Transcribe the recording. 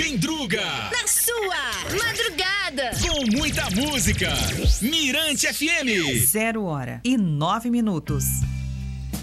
Pendruga. Na sua madrugada. Com muita música. Mirante FM. 0h09.